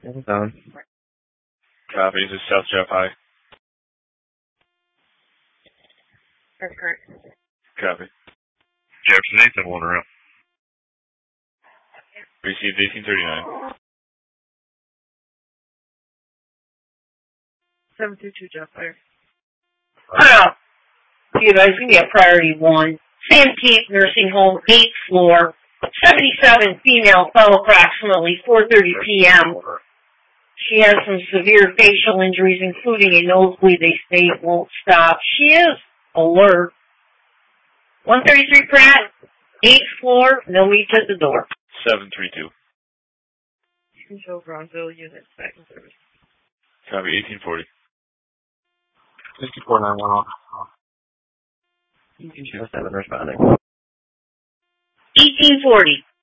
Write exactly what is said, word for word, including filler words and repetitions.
Down. Copy. This is South Jeff High. That's correct. Copy. Jefferson eight seven one around. Received eighteen thirty-nine. seven two two, Jeff, fire. Wow. You guys, give me a priority one. Santee Nursing Home, eighth floor, seventy-seven female, fell approximately four thirty p.m. She has some severe facial injuries, including a nosebleed they say won't stop. She is alert. one thirty-three Pratt, eighth floor, no meet at the door. seven three two. Control Bronzeville unit, back in service. Copy. eighteen forty. fifty-four nine one. You can choose seven responding. eighteen forty.